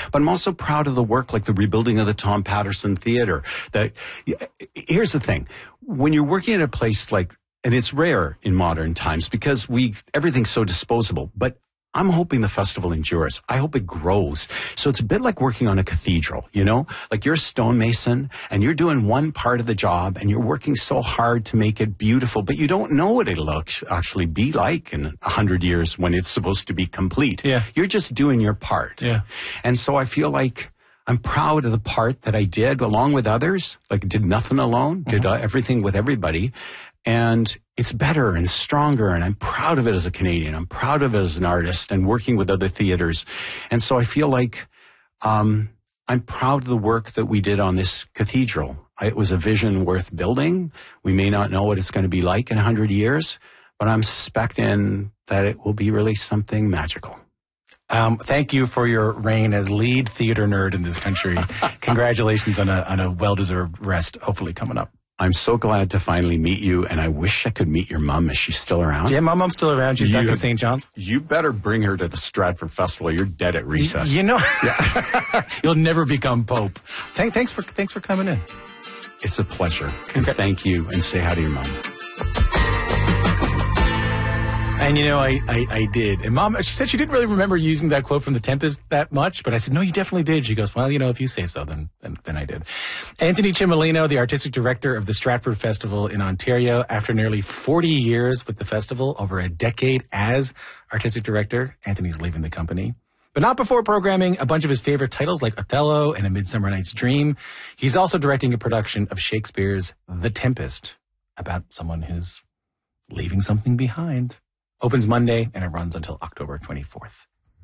But I'm also proud of the work, like the rebuilding of the Tom Patterson Theater. Here's the thing. When you're working at a place like, and it's rare in modern times because everything's so disposable, but I'm hoping the festival endures. I hope it grows. So it's a bit like working on a cathedral, you know? Like you're a stonemason and you're doing one part of the job and you're working so hard to make it beautiful, but you don't know what it'll actually be like in 100 years when it's supposed to be complete. Yeah. You're just doing your part. Yeah. And so I feel like I'm proud of the part that I did along with others. Like did nothing alone, did everything with everybody. And it's better and stronger, and I'm proud of it as a Canadian. I'm proud of it as an artist and working with other theaters. And so I feel like I'm proud of the work that we did on this cathedral. It was a vision worth building. We may not know what it's going to be like in 100 years, but I'm suspecting that it will be really something magical. Thank you for your reign as lead theater nerd in this country. Congratulations on a well-deserved rest, hopefully coming up. I'm so glad to finally meet you, and I wish I could meet your mom. Is she still around? Yeah, my mom's still around. She's back in St. John's. You better bring her to the Stratford Festival. You're dead at recess. You know, you'll never become Pope. Thanks for coming in. It's a pleasure. And thank you, and say hi to your mom. And, you know, I did. And Mom, she said she didn't really remember using that quote from The Tempest that much, but I said, no, you definitely did. She goes, well, you know, if you say so, then I did. Anthony Cimolino, the artistic director of the Stratford Festival in Ontario, after nearly 40 years with the festival, over a decade as artistic director, Anthony's leaving the company. But not before programming a bunch of his favorite titles like Othello and A Midsummer Night's Dream. He's also directing a production of Shakespeare's The Tempest, about someone who's leaving something behind. Opens Monday and it runs until October 24th.